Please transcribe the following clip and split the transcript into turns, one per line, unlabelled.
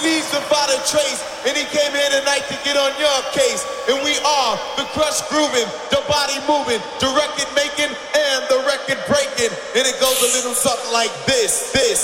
Steve's without a trace, and he came here tonight to get on your case. And we are the crush grooving, the body moving, the record making, and the record breaking. And it goes a little something like this.